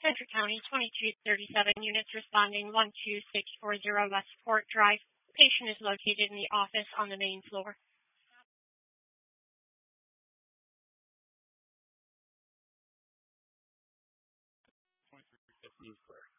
Frederick County, 2237 units responding 12640 West Port Drive. Patient is located in the office on the main floor. 2315 square.